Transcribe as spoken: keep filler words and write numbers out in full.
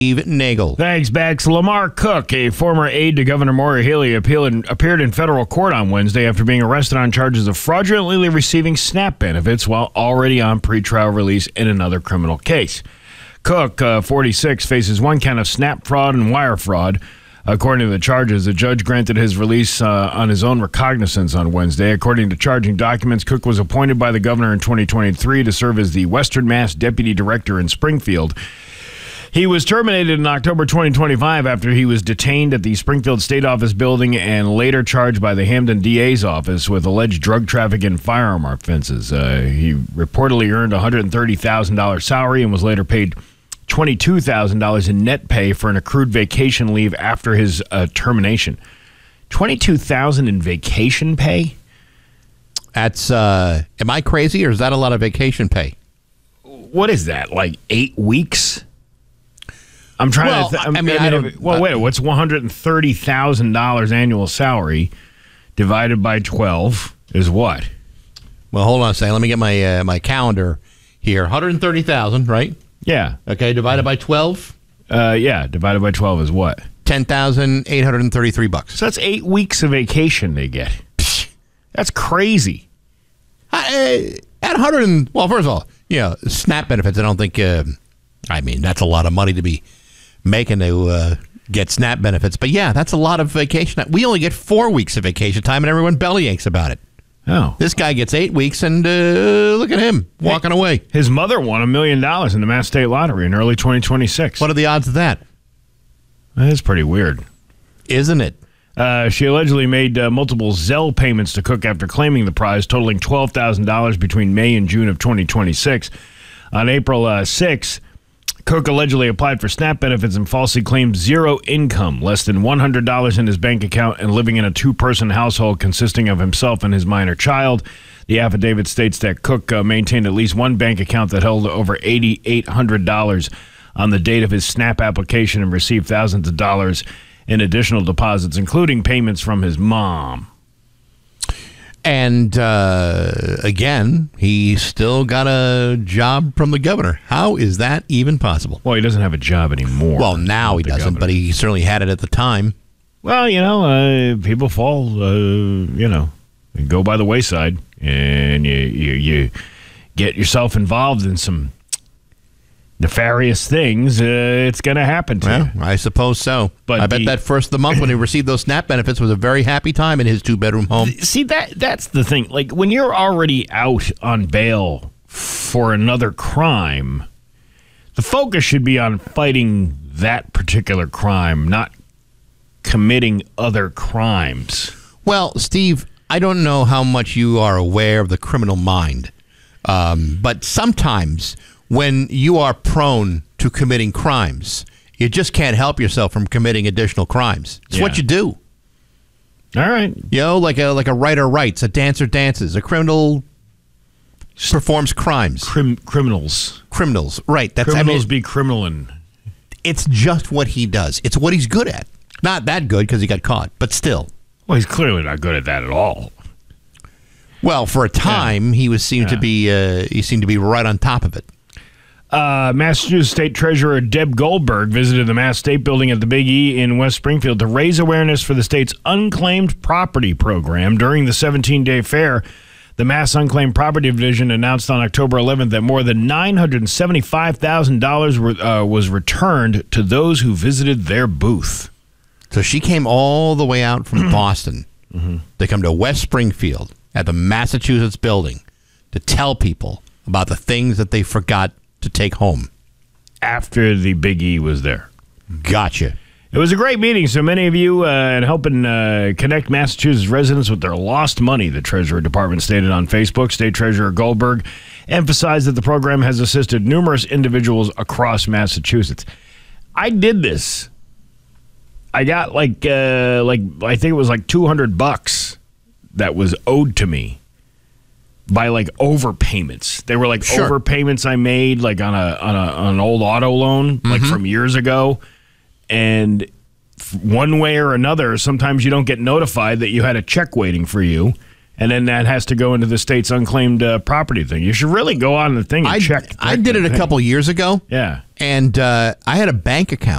Steve Nagel. Thanks, Bex. Lamar Cook, a former aide to Governor Maura Healey, appealed, appeared in federal court on Wednesday after being arrested on charges of fraudulently receiving SNAP benefits while already on pretrial release in another criminal case. Cook, uh, forty-six, faces one count of SNAP fraud and wire fraud. According to the charges, the judge granted his release uh, on his own recognizance on Wednesday. According to charging documents, Cook was appointed by the governor in twenty twenty-three to serve as the Western Mass Deputy Director in Springfield. He was terminated in October twenty twenty-five after he was detained at the Springfield State Office building and later charged by the Hamden D A's office with alleged drug trafficking and firearm offenses. Uh, he reportedly earned a one hundred thirty thousand dollars salary and was later paid twenty-two thousand dollars in net pay for an accrued vacation leave after his uh, termination. twenty-two thousand dollars in vacation pay? That's, uh, am I crazy or is that a lot of vacation pay? What is that, like eight weeks? I'm trying well, to. Th- I mean, I, mean, I don't. Well, wait. What's one hundred thirty thousand dollars annual salary divided by twelve is what? Well, hold on a second. Let me get my uh, my calendar here. One hundred thirty thousand, right? Yeah. Okay. Divided by twelve. Uh, yeah. Divided by twelve is what? Ten thousand eight hundred and thirty-three bucks. So that's eight weeks of vacation they get. That's crazy. I, at one hundred, and, well, first of all, you know, SNAP benefits. I don't think. Uh, I mean, that's a lot of money to be making to uh, get SNAP benefits. But yeah, that's a lot of vacation. We only get four weeks of vacation time, and everyone belly aches about it. Oh. This guy gets eight weeks, and uh, look at him walking hey, away. His mother won a million dollars in the Mass State Lottery in early twenty twenty-six. What are the odds of that? That's pretty weird. Isn't it? Uh, she allegedly made uh, multiple Zelle payments to Cook after claiming the prize, totaling twelve thousand dollars between May and June of twenty twenty-six. On April uh, sixth, Cook allegedly applied for SNAP benefits and falsely claimed zero income, less than one hundred dollars in his bank account, and living in a two-person household consisting of himself and his minor child. The affidavit states that Cook uh, maintained at least one bank account that held over eight thousand eight hundred dollars on the date of his SNAP application and received thousands of dollars in additional deposits, including payments from his mom. And, uh, again, he still got a job from the governor. How is that even possible? Well, he doesn't have a job anymore. Well, now he doesn't, governor. But he certainly had it at the time. Well, you know, uh, people fall, uh, you know, go by the wayside, and you, you, you get yourself involved in some nefarious things, uh, it's going to happen to well, you. I suppose so. But I the, bet that first of the month when he received those SNAP benefits was a very happy time in his two-bedroom home. See, that that's the thing. Like, when you're already out on bail for another crime, the focus should be on fighting that particular crime, not committing other crimes. Well, Steve, I don't know how much you are aware of the criminal mind, um, but sometimes when you are prone to committing crimes, you just can't help yourself from committing additional crimes. It's yeah. what you do. All right. You know, like a like a writer writes, a dancer dances, a criminal performs crimes. Crim- criminals. Criminals, right. That's, criminals I mean, be criminaling. It's just what he does. It's what he's good at. Not that good because he got caught, but still. Well, he's clearly not good at that at all. Well, for a time, yeah. he was seemed yeah. to be uh, he seemed to be right on top of it. Uh, Massachusetts State Treasurer Deb Goldberg visited the Mass State Building at the Big E in West Springfield to raise awareness for the state's unclaimed property program. During the seventeen-day fair, the Mass Unclaimed Property Division announced on October eleventh that more than nine hundred seventy-five thousand dollars were, uh, was returned to those who visited their booth. So she came all the way out from Boston mm-hmm. to come to West Springfield at the Massachusetts Building to tell people about the things that they forgot to take home. After the Big E was there. Gotcha. It was a great meeting. So many of you uh, and helping uh, connect Massachusetts residents with their lost money, the Treasury Department stated on Facebook. State Treasurer Goldberg emphasized that the program has assisted numerous individuals across Massachusetts. I did this. I got like, uh, like I think it was like two hundred bucks that was owed to me by like overpayments. They were like sure. overpayments I made like on a on a on an old auto loan mm-hmm. like from years ago. And one way or another, sometimes you don't get notified that you had a check waiting for you, and then that has to go into the state's unclaimed uh, property thing. You should really go on the thing and I, check. check I did it a thing. couple years ago. Yeah. And uh, I had a bank account.